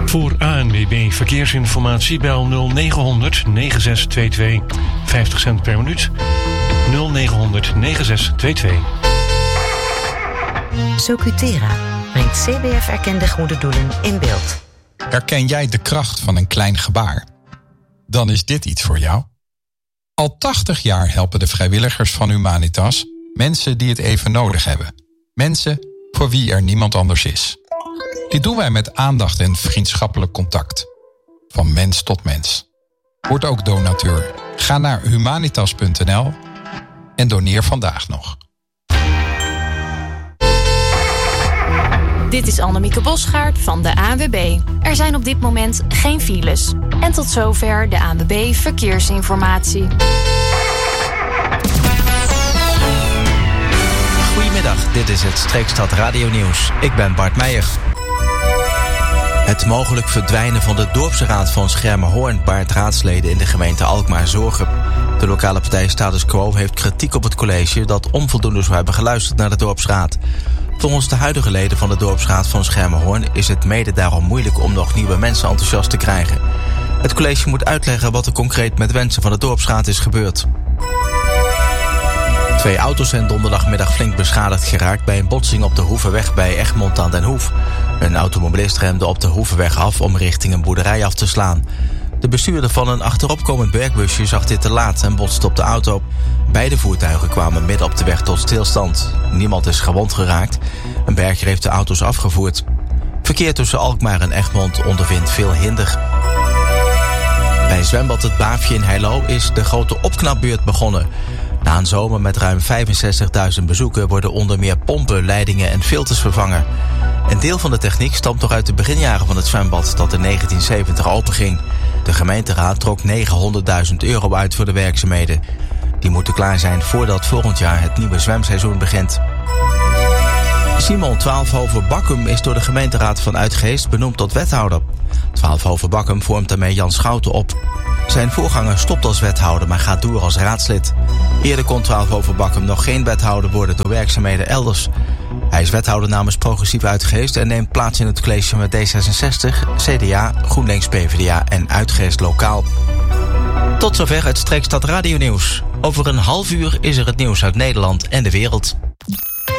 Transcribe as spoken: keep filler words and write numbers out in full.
Voor A N W B Verkeersinformatie bel nul negen negen zes twee twee. vijftig cent per minuut. nul negen negen zes twee twee. Socutera brengt C B F-erkende goede doelen in beeld. Herken jij de kracht van een klein gebaar? Dan is dit iets voor jou. Al tachtig jaar helpen de vrijwilligers van Humanitas mensen die het even nodig hebben. Mensen voor wie er niemand anders is. Dit doen wij met aandacht en vriendschappelijk contact. Van mens tot mens. Word ook donateur. Ga naar humanitas punt n l en doneer vandaag nog. Dit is Annemieke Bosgaard van de A N W B. Er zijn op dit moment geen files. En tot zover de A N W B Verkeersinformatie. Goedemiddag, dit is het Streekstad Radio Nieuws. Ik ben Bart Meijer. Het mogelijk verdwijnen van de dorpsraad van Schermerhorn baart raadsleden in de gemeente Alkmaar zorgen. De lokale partij Status Quo heeft kritiek op het college dat onvoldoende zou hebben geluisterd naar de dorpsraad. Volgens de huidige leden van de dorpsraad van Schermerhorn is het mede daarom moeilijk om nog nieuwe mensen enthousiast te krijgen. Het college moet uitleggen wat er concreet met wensen van de dorpsraad is gebeurd. Twee auto's zijn donderdagmiddag flink beschadigd geraakt bij een botsing op de Hoevenweg bij Egmond aan den Hoef. Een automobilist remde op de Hoevenweg af om richting een boerderij af te slaan. De bestuurder van een achteropkomend bergbusje zag dit te laat en botste op de auto. Beide voertuigen kwamen midden op de weg tot stilstand. Niemand is gewond geraakt. Een berger heeft de auto's afgevoerd. Verkeer tussen Alkmaar en Egmond ondervindt veel hinder. Bij zwembad Het Baafje in Heilo is de grote opknapbeurt begonnen. Na een zomer met ruim vijfenzestigduizend bezoeken worden onder meer pompen, leidingen en filters vervangen. Een deel van de techniek stamt nog uit de beginjaren van het zwembad dat in negentien zeventig openging. De gemeenteraad trok negenhonderdduizend euro uit voor de werkzaamheden. Die moeten klaar zijn voordat volgend jaar het nieuwe zwemseizoen begint. Simon Twaalfhoven-Bakkum is door de gemeenteraad van Uitgeest benoemd tot wethouder. Twaalfhoven-Bakkum vormt daarmee Jan Schouten op. Zijn voorganger stopt als wethouder, maar gaat door als raadslid. Eerder kon Twaalfhoven-Bakkum nog geen wethouder worden door werkzaamheden elders. Hij is wethouder namens Progressief Uitgeest en neemt plaats in het college met D zesenzestig, C D A, GroenLinks P v d A en Uitgeest Lokaal. Tot zover het Streekstad Radio Nieuws. Over een half uur is er het nieuws uit Nederland en de wereld.